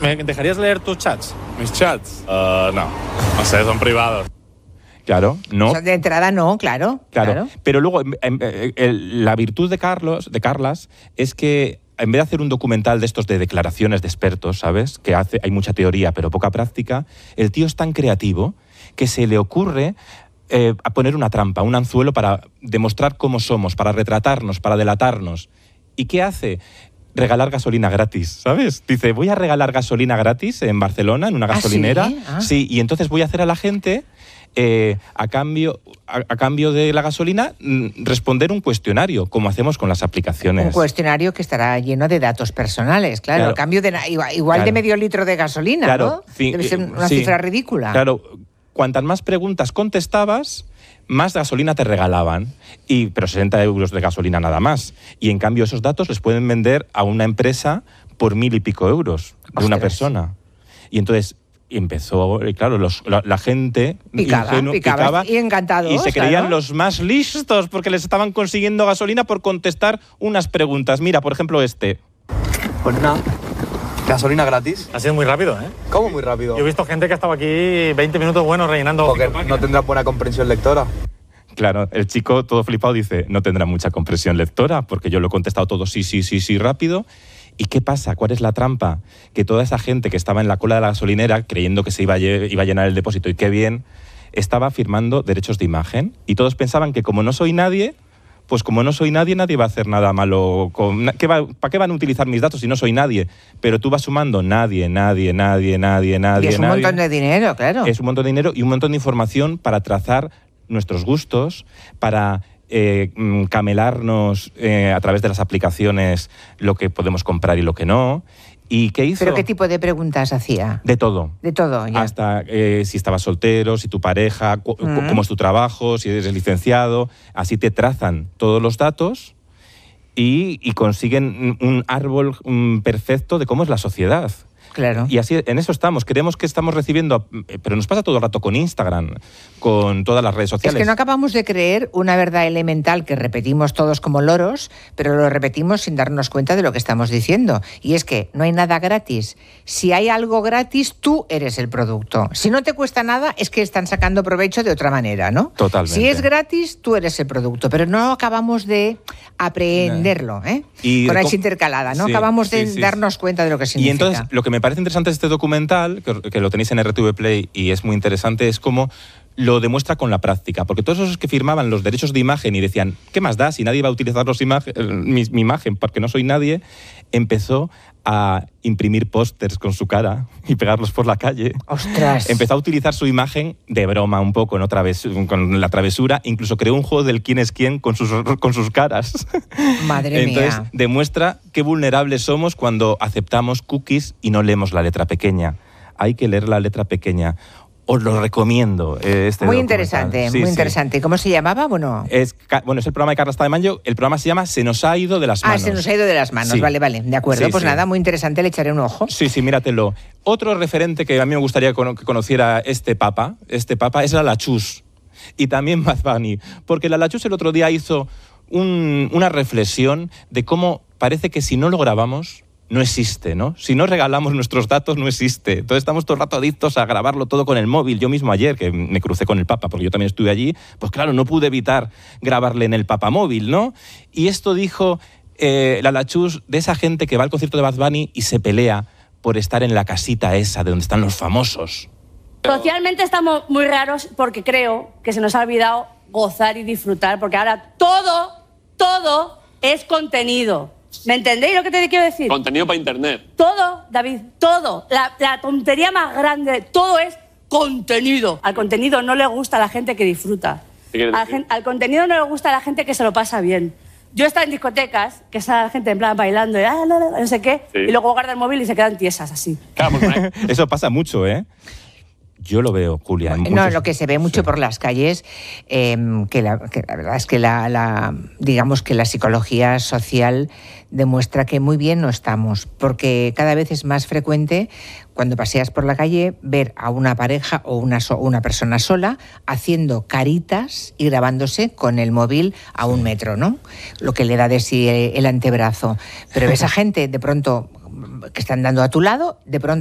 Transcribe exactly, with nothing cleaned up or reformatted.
¿Me dejarías leer tus chats? ¿Mis chats? Uh, no, no sé, son privados. Claro, no. De entrada no, claro. Claro, claro. pero luego em, em, el, la virtud de Carlos, de Carlas, es que en vez de hacer un documental de estos de declaraciones de expertos, ¿sabes? Que hace, hay mucha teoría pero poca práctica, el tío es tan creativo que se le ocurre eh, a poner una trampa, un anzuelo para demostrar cómo somos, para retratarnos, para delatarnos. ¿Y qué hace? Regalar gasolina gratis, ¿sabes? Dice, voy a regalar gasolina gratis en Barcelona, en una gasolinera. ¿Ah, sí? Ah. Sí, y entonces voy a hacer a la gente... Eh, a, cambio, a, a cambio de la gasolina, responder un cuestionario, como hacemos con las aplicaciones. Un cuestionario que estará lleno de datos personales, claro. Claro. A cambio de igual, igual Claro. de medio litro de gasolina, Claro. ¿no? Sí, Debe ser una sí. cifra ridícula. Claro, cuantas más preguntas contestabas, más gasolina te regalaban. Y, pero sesenta euros de gasolina nada más. Y en cambio esos datos les pueden vender a una empresa por mil y pico euros de Ostras. una persona. Y entonces... Y empezó, y claro, los, la, la gente Picaba, ingenua, picaba, picaba y encantados, y se creían claro. los más listos porque les estaban consiguiendo gasolina por contestar unas preguntas. Mira, por ejemplo, este. Pues nada, gasolina gratis. Ha sido muy rápido, ¿eh? ¿Cómo muy rápido? Yo he visto gente que ha estado aquí veinte minutos buenos rellenando... Porque no tendrá buena comprensión lectora. Claro, el chico todo flipado dice, no tendrá mucha compresión lectora porque yo lo he contestado todo sí, sí, sí, sí, rápido. ¿Y qué pasa? ¿Cuál es la trampa? Que toda esa gente que estaba en la cola de la gasolinera creyendo que se iba a, iba a llenar el depósito y qué bien, estaba firmando derechos de imagen y todos pensaban que como no soy nadie, pues como no soy nadie, nadie va a hacer nada malo. Con, ¿qué va, ¿Para qué van a utilizar mis datos si no soy nadie? Pero tú vas sumando nadie, nadie, nadie, nadie, nadie, Y es un nadie. montón de dinero, claro. Es un montón de dinero y un montón de información para trazar nuestros gustos, para... Eh, camelarnos eh, a través de las aplicaciones lo que podemos comprar y lo que no. ¿Y qué hizo? ¿Pero qué tipo de preguntas hacía? De todo. De todo, ya. Hasta eh, si estabas soltero, si tu pareja, cu Mm. cómo es tu trabajo, si eres licenciado. Así te trazan todos los datos y, y consiguen un árbol un perfecto de cómo es la sociedad. Claro. Y así, en eso estamos. Creemos que estamos recibiendo... Pero nos pasa todo el rato con Instagram, con todas las redes sociales. Es que no acabamos de creer una verdad elemental que repetimos todos como loros, pero lo repetimos sin darnos cuenta de lo que estamos diciendo. Y es que no hay nada gratis. Si hay algo gratis, tú eres el producto. Si no te cuesta nada, es que están sacando provecho de otra manera, ¿no? Totalmente. Si es gratis, tú eres el producto. Pero no acabamos de aprehenderlo, ¿eh? Y Con de H com- intercalada. No sí, acabamos de sí, sí, darnos cuenta de lo que significa. Y entonces, lo que me parece interesante de este documental, que, que lo tenéis en R T V Play y es muy interesante, es cómo lo demuestra con la práctica. Porque todos esos que firmaban los derechos de imagen y decían, ¿qué más da si nadie va a utilizar los imagen, mi, mi imagen porque no soy nadie? Empezó a imprimir pósters con su cara y pegarlos por la calle. ¡Ostras! Empezó a utilizar su imagen de broma un poco, ¿no? Traves, con la travesura. Incluso creó un juego del quién es quién con sus, con sus caras. Madre Entonces, mía. demuestra qué vulnerables somos cuando aceptamos cookies y no leemos la letra pequeña. Hay que leer la letra pequeña. Os lo recomiendo. Eh, este Muy documental. interesante, Sí, muy sí. interesante. ¿Cómo se llamaba? Bueno... Es, bueno, es el programa de Carlas Tamayo. El programa se llama Se nos ha ido de las Ah, manos. se nos ha ido de las manos. Sí. Vale, vale. De acuerdo. Sí, pues sí. nada, muy interesante. Le echaré un ojo. Sí, sí, míratelo. Otro referente que a mí me gustaría que conociera este papa, este papa, es la Lachus. Y también Bad Bunny. Porque la Lachus el otro día hizo un, una reflexión de cómo parece que si no lo grabamos, no existe, ¿no? Si no regalamos nuestros datos, no existe. Entonces estamos todo el rato adictos a grabarlo todo con el móvil. Yo mismo ayer, que me crucé con el Papa, porque yo también estuve allí, pues claro, no pude evitar grabarle en el Papa móvil, ¿no? Y esto dijo eh, la Lachus de esa gente que va al concierto de Bad Bunny y se pelea por estar en la casita esa de donde están los famosos. Socialmente estamos muy raros porque creo que se nos ha olvidado gozar y disfrutar, porque ahora todo, todo es contenido. ¿Me entendéis lo que te quiero decir? Contenido para internet. Todo, David, todo. La, la tontería más grande, todo es contenido. Al contenido no le gusta a la gente que disfruta. ¿Qué quieres Al, decir? gen- al contenido no le gusta a la gente que se lo pasa bien. Yo he estado en discotecas, que está la gente en plan bailando, y, ah, no, no, no sé qué, Sí. y luego guarda el móvil y se quedan tiesas así. Claro, porque Eso pasa mucho, ¿eh? Yo lo veo, Julia. en No, muchos- lo que se ve mucho Sí. por las calles, eh, que, la, que la verdad es que la, la, digamos que la psicología social demuestra que muy bien no estamos, porque cada vez es más frecuente cuando paseas por la calle ver a una pareja o una, so- una persona sola haciendo caritas y grabándose con el móvil a un metro, ¿no? Lo que le da de sí el antebrazo. Pero ves a gente de pronto que están dando a tu lado, de pronto